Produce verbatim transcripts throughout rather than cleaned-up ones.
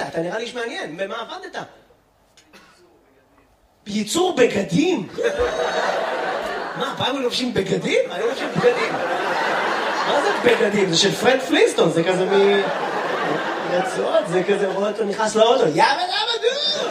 אתה נראה לי איש מעניין, במה עבדת? ייצור בגדים? מה, פעם הם לובשים בגדים? אני לובשים בגדים. מה זה בגדים? זה של פרד פלינסטון, זה כזה מ... רצועות, זה כזה רואה אותו נכנס לאוטו, יאבא למה דו!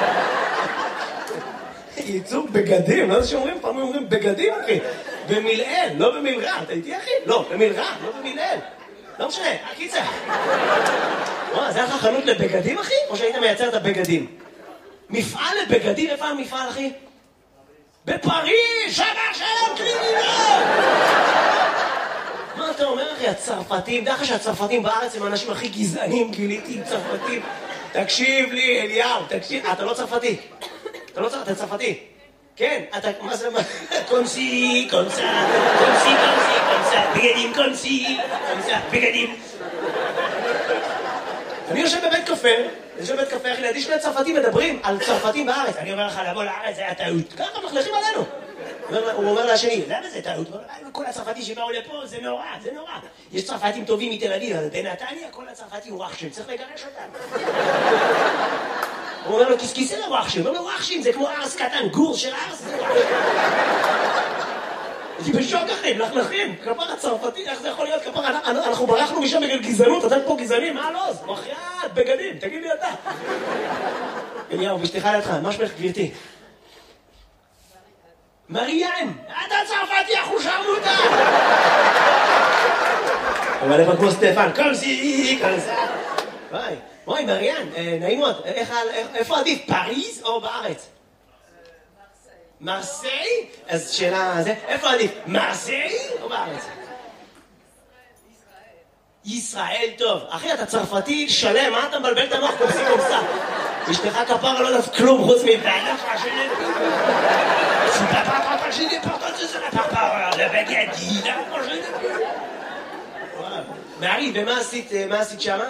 ייצור בגדים, לא זה שאומרים, פעם אומרים בגדים, אחי. במילאל, לא במילרע, אתה איתי אחי? לא, במילרע, לא במילאל. לא משנה, הקיצר. וואו, זה היה לך חנות לבגדים, אחי? או שהיית מייצר את הבגדים? מפעל לבגדים, איפה המפעל, אחי? בפריז, שבר שלום קלינינות! מה אתה אומר, אחי? הצרפתים, דרך שהצרפתים בארץ הם האנשים הכי גזענים, גיליתי עם צרפתים. תקשיב לי, אליהו, תקשיב. אתה לא צרפתי. אתה לא צרפתי, אתה צרפתי. כן, אתה, מה זה, מה? קונסי, קונסה, קונסי, קונסי, קונסה, בגדים, קונסי, קונסה, בגדים. אני יושב בבית קפה, אני יושב בבית קפה, אחי, לידי שני צרפתים מדברים על צרפתים בארץ. אני אומר לך, לבוא לארץ, זה היה טעות. ככה מחלכים עלינו. הוא אומר לשני, למה זה טעות? הוא אומר, כל הצרפתי שבאו לפה, זה נורא, זה נורא. יש צרפתים טובים מתל אביב, אבל בנתניה כל הצרפתי הוא רחשים, צריך לגרש אותם. הוא אומר לו, כיסכיסי לרחשים, הוא אומר לו, רחשים, זה כמו ארס קטן, גור של ארס, זה רחשים. אני בשוק אחי, מלכלכים, כפר הצרפתי, איך זה יכול להיות? כפר, אנחנו ברחנו משם בגלל גזענות, אתם פה גזענים, מה לא? בחייאת, בגדים, תגיד לי אתה. אליהו, משתיך לידך, מה שמך גבירתי? מריאן, אתה צרפתי, אחו שרמוטה! אבל איפה כמו סטפן, קומסי, קומסה. וואי, וואי, מריאן, נעים מאוד, איפה עדיף, פריז או בארץ? מרסיי? אז שאלה, איפה עדיף, מרסיי או בארץ? ישראל, טוב. אחי, אתה צרפתי שלם, מה אתה מבלבל את המוח קומסי קומסה? אשתך כפרה לא יודעת כלום חוץ מבעלה פרשנית. C'est pas pas pas pas j'ai des portes de la papa la baguette là moi je voilà Marie ומה עשית מה עשית שמה?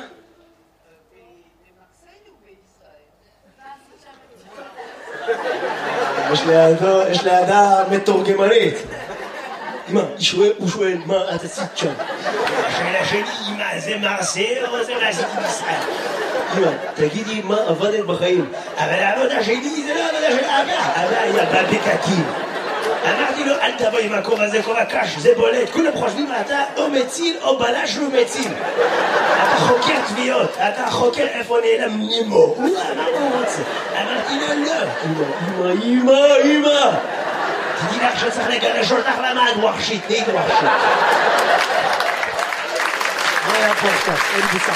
יש לידו יש לידה מתורגמנית. אמא, הוא שואל מה את עשית שם? השאלה שלי אמא זה מרסיי או זה מה עשית בישראל? אמא, תגידי מה עבדת בחיים. אבל העבודה שלי זה לא עבודה של אבא. אבא היה בבקקים. אמרתי לו, אל תבוא עם הכובע הזה, כובע קש, זה בולט. כולם חושבים, אתה או מציל או בלש לא מציל. אתה חוקר תביעות, אתה חוקר איפה נעלם נימו. הוא אמר הוא רוצה. אמרתי לו, לא. אמא, אמא, אמא. תדעי לך שצריך לגרש אותך למה את ווחשית, נהיית ווחשית. מה היה פה עכשיו? אין בוצע.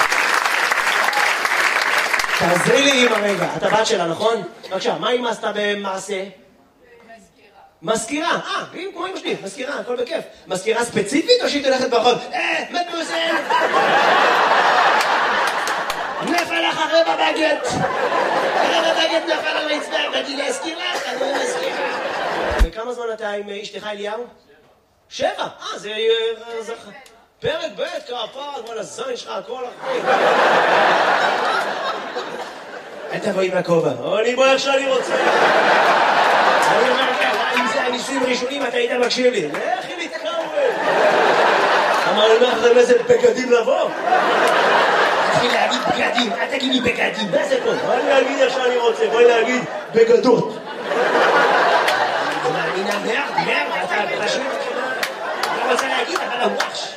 תעזרי לי אמא רגע, אתה בת שלה, נכון? בבקשה, מה אמא עשתה במעשה? מזכירה, אה, היא כמו אמא שלי, מזכירה, הכל בכיף. מזכירה ספציפית או שהיא תלכת ברחוב? אה, מדמוזל! נפל לך רבע בגט! רבע בגט נפל על הרצפה, באתי להזכירה, אני לא מזכירה. וכמה זמן אתה עם אשתך אליהו? שבע, אה, זה... פרק ב' כפר, כל הזין שלך, הכל אחרי. אל תבוא עם הכובע, אני בוא איך שאני רוצה. אני אומר לך, אם זה הניסויים ראשונים, אתה היית מקשיב לי. לכי להתקרב. אמר לי, מה זה איזה בגדים לבוא? תתחיל להגיד בגדים, אל תגיד לי בגדים, מה זה פה? בואי להגיד איך שאני רוצה, בואי להגיד בגדות. אני מאמינה מרד, מרד, אתה פשוט... אני רוצה להגיד, אבל הוואש.